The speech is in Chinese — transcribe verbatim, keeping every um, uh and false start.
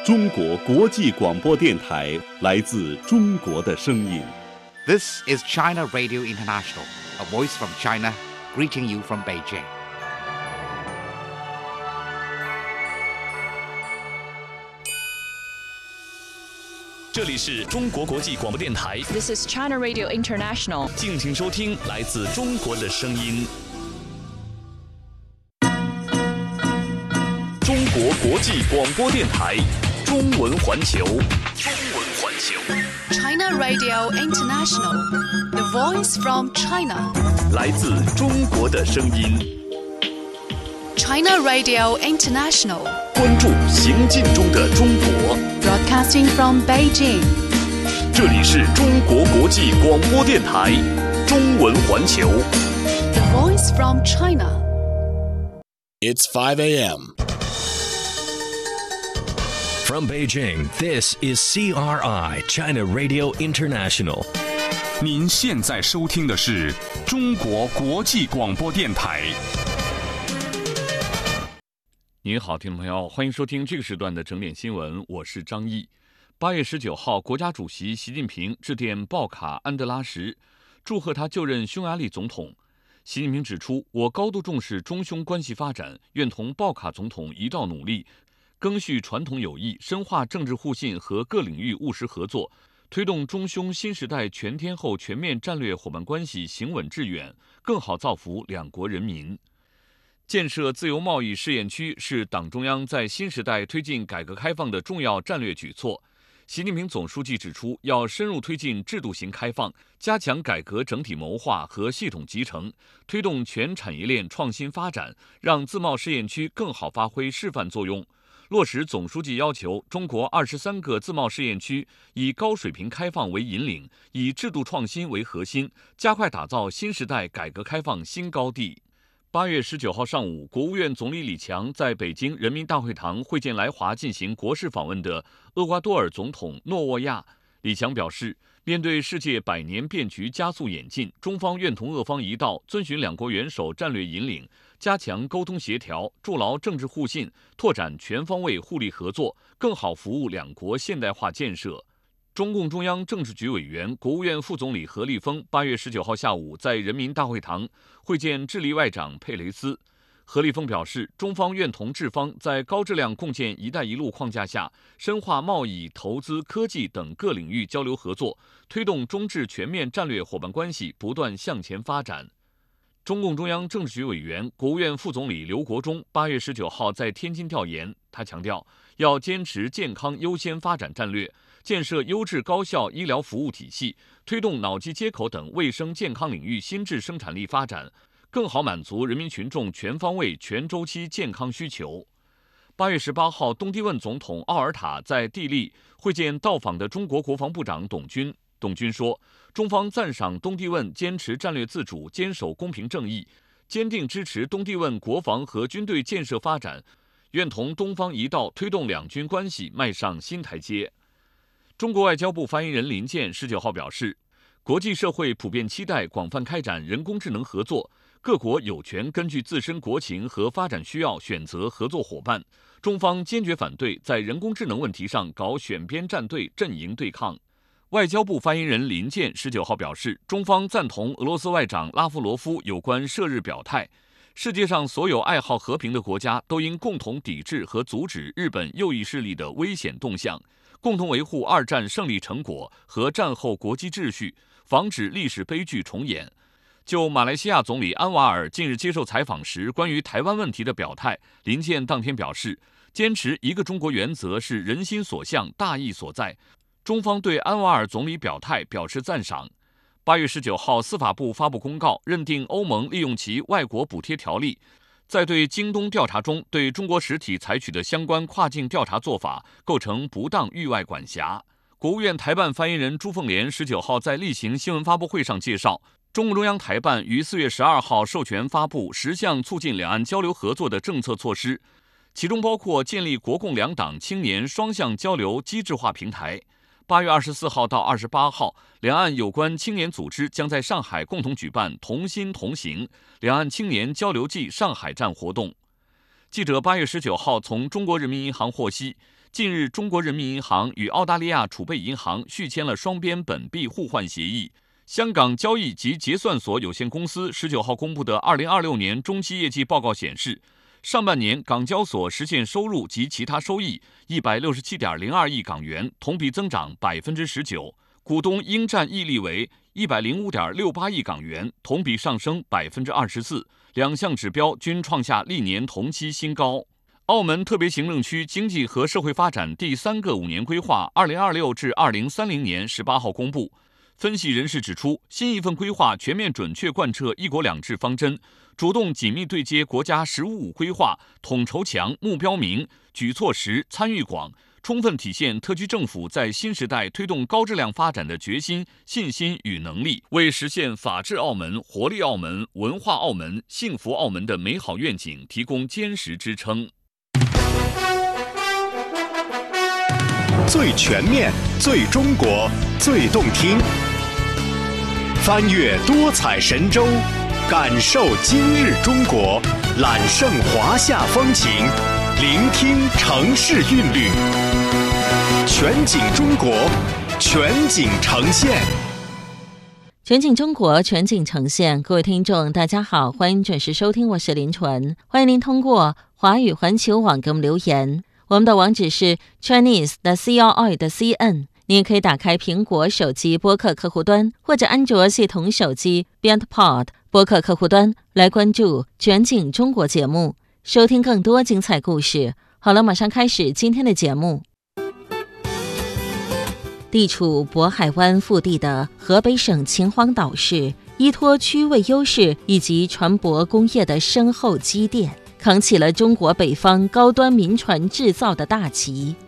中国国际广播电台，来自中国的声音。 This is China Radio International, a voice from China, greeting you from Beijing. 这里是中国国际广播电台 This is China Radio International. 敬请收听来自中国的声音。中国国际广播电台中文环球，中文环球。 China Radio International, the voice from China. 来自中国的声音。 China Radio International. 关注行进中的中国。 Broadcasting from Beijing. 这里是中国国际广播电台中文环球。 The voice from China. It's five a.m. From Beijing, this is C R I, China Radio International. 您现在收听的是中国国际广播电台。 您好，听众朋友，欢迎收听这个时段的整点新闻，我是张毅。八月十九号，国家主席习近平致电鲍卡安德拉什，祝贺他就任匈牙利总统。习近平指出，我高度重视中匈关系发展，愿同鲍卡总统一道努力，赓续传统友谊，深化政治互信和各领域务实合作，推动中匈新时代全天候全面战略伙伴关系行稳致远，更好造福两国人民。建设自由贸易试验区是党中央在新时代推进改革开放的重要战略举措。习近平总书记指出，要深入推进制度型开放，加强改革整体谋划和系统集成，推动全产业链创新发展，让自贸试验区更好发挥示范作用。落实总书记要求，中国二十三个自贸试验区以高水平开放为引领，以制度创新为核心，加快打造新时代改革开放新高地。八月十九号上午，国务院总理李强在北京人民大会堂会见来华进行国事访问的厄瓜多尔总统诺沃亚。李强表示，面对世界百年变局加速演进，中方愿同俄方一道，遵循两国元首战略引领，加强沟通协调，筑牢政治互信，拓展全方位互利合作，更好服务两国现代化建设。中共中央政治局委员、国务院副总理何立峰八月十九号下午在人民大会堂会见智利外长佩雷斯。何立峰表示，中方愿同智方在高质量共建“一带一路”框架下，深化贸易、投资、科技等各领域交流合作，推动中智全面战略伙伴关系不断向前发展。中共中央政治局委员、国务院副总理刘国中八月十九号在天津调研，他强调，要坚持健康优先发展战略，建设优质高效医疗服务体系，推动脑机接口等卫生健康领域新质生产力发展，更好满足人民群众全方位、全周期健康需求。八月十八号，东帝汶总统奥尔塔在地利会见到访的中国国防部长董军。董军说，中方赞赏东帝汶坚持战略自主，坚守公平正义，坚定支持东帝汶国防和军队建设发展，愿同东方一道推动两军关系迈上新台阶。中国外交部发言人林健十九号表示，国际社会普遍期待广泛开展人工智能合作，各国有权根据自身国情和发展需要选择合作伙伴。中方坚决反对在人工智能问题上搞选边站队、阵营对抗。外交部发言人林健十九号表示，中方赞同俄罗斯外长拉夫罗夫有关涉日表态，世界上所有爱好和平的国家都应共同抵制和阻止日本右翼势力的危险动向，共同维护二战胜利成果和战后国际秩序，防止历史悲剧重演。就马来西亚总理安瓦尔近日接受采访时关于台湾问题的表态，林健当天表示，坚持一个中国原则是人心所向、大义所在。中方对安瓦尔总理表态表示赞赏。八月十九号，司法部发布公告，认定欧盟利用其外国补贴条例，在对京东调查中对中国实体采取的相关跨境调查做法构成不当域外管辖。国务院台办发言人朱凤莲十九号在例行新闻发布会上介绍，中共中央台办于四月十二号授权发布十项促进两岸交流合作的政策措施，其中包括建立国共两党青年双向交流机制化平台。八月二十四号到二十八号，两岸有关青年组织将在上海共同举办同心同行两岸青年交流季上海站活动。 记者八月十九号从中国人民银行获悉，近日中国人民银行与澳大利亚储备银行续签了双边本币互换协议。香港交易及结算所有限公司十九号公布的二零二六年中期业绩报告显示，上半年港交所实现收入及其他收益一百六十七点零二亿港元，同比增长百分之十九；股东应占溢利为一百零五点六八亿港元，同比上升百分之二十四，两项指标均创下历年同期新高。澳门特别行政区经济和社会发展第三个五年规划二零二六至二零三零年十八号公布。分析人士指出，新一份规划全面准确贯彻一国两制方针，主动紧密对接国家“十五五”规划，统筹强、目标明、举措实、参与广，充分体现特区政府在新时代推动高质量发展的决心、信心与能力，为实现法治澳门、活力澳门、文化澳门、幸福澳门的美好愿景提供坚实支撑。 最全面、最中国、最动听，翻越多彩神州，感受今日中国，揽胜华夏风情，聆听城市韵律，全景中国，全景呈现。 全景中国，全景呈现。各位听众大家好，欢迎准时收听，我是林纯。欢迎您通过华语环球网给我们留言，我们的网址是 Chinese 的 C R I 的 C N。 您也可以打开苹果手机播客客户端或者安卓系统手机 BeyondPod 播客客户端来关注全景中国节目，收听更多精彩故事。好了，马上开始今天的节目。地处渤海湾腹地的河北省秦皇岛市，依托区位优势以及船舶工业的深厚积淀，扛起了中国北方高端民船制造的大旗。